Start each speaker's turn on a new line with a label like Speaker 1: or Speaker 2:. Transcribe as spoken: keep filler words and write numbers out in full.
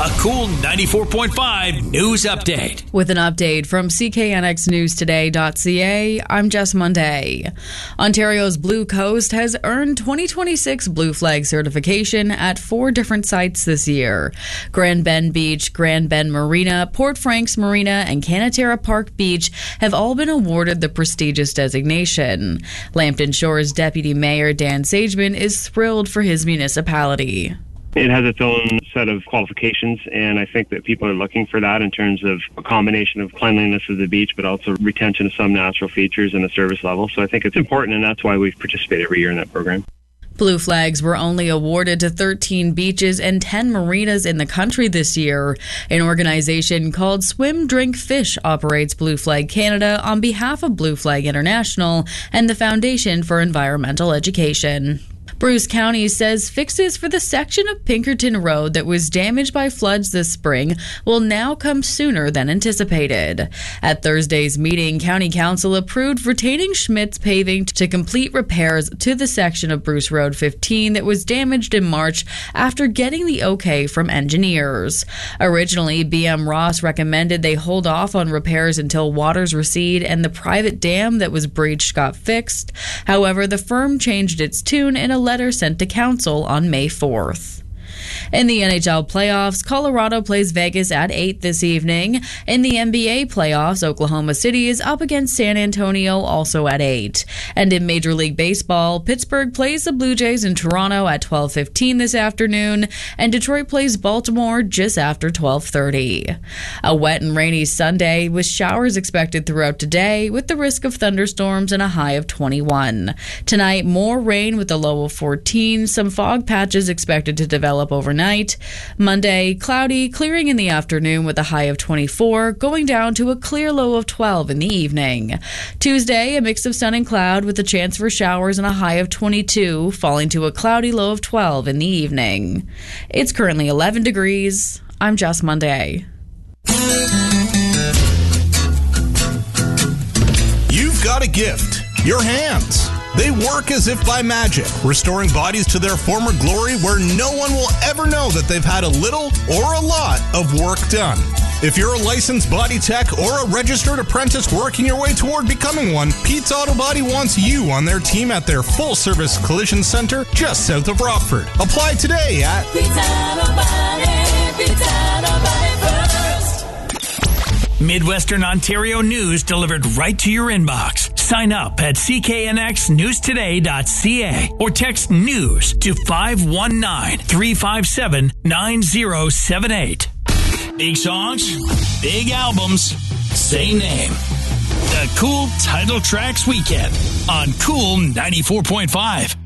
Speaker 1: A Cool ninety-four point five News Update.
Speaker 2: With an update from C K N X News Today dot C A, I'm Jess Monday. Ontario's Blue Coast has earned twenty twenty-six Blue Flag certification at four different sites this year. Grand Bend Beach, Grand Bend Marina, Port Franks Marina, and Canatera Park Beach have all been awarded the prestigious designation. Lambton Shores Deputy Mayor Dan Sageman is thrilled for his municipality.
Speaker 3: It has its own set of qualifications, and I think that people are looking for that in terms of a combination of cleanliness of the beach, but also retention of some natural features and a service level. So I think it's important, and that's why we participate every year in that program.
Speaker 2: Blue Flags were only awarded to thirteen beaches and ten marinas in the country this year. An organization called Swim, Drink, Fish operates Blue Flag Canada on behalf of Blue Flag International and the Foundation for Environmental Education. Bruce County says fixes for the section of Pinkerton Road that was damaged by floods this spring will now come sooner than anticipated. At Thursday's meeting, County Council approved retaining Schmidt's Paving to complete repairs to the section of Bruce Road fifteen that was damaged in March after getting the okay from engineers. Originally, B M Ross recommended they hold off on repairs until waters recede and the private dam that was breached got fixed. However, the firm changed its tune in a letter sent to council on May fourth. In the N H L playoffs, Colorado plays Vegas at eight this evening. In the N B A playoffs, Oklahoma City is up against San Antonio, also at eight. And in Major League Baseball, Pittsburgh plays the Blue Jays in Toronto at twelve fifteen this afternoon, and Detroit plays Baltimore just after twelve thirty. A wet and rainy Sunday with showers expected throughout today, with the risk of thunderstorms and a high of twenty-one. Tonight, more rain with a low of fourteen, some fog patches expected to develop overnight. Monday, cloudy, clearing in the afternoon with a high of twenty-four, going down to a clear low of twelve in the evening. Tuesday, a mix of sun and cloud with a chance for showers and a high of twenty-two, falling to a cloudy low of twelve in the evening. It's currently eleven degrees. I'm Jess Monday.
Speaker 4: You've got a gift. Your hands. They work as if by magic, restoring bodies to their former glory where no one will ever know that they've had a little or a lot of work done. If you're a licensed body tech or a registered apprentice working your way toward becoming one, Pete's Auto Body wants you on their team at their full-service collision center just south of Rockford. Apply today at Pete's Auto Body, Pete's Auto Body
Speaker 1: first. Midwestern Ontario news delivered right to your inbox. Sign up at C K N X News Today dot C A or text NEWS to five one nine, three five seven, nine zero seven eight. Big songs, big albums, same name. The Cool Title Tracks Weekend on Cool ninety-four point five.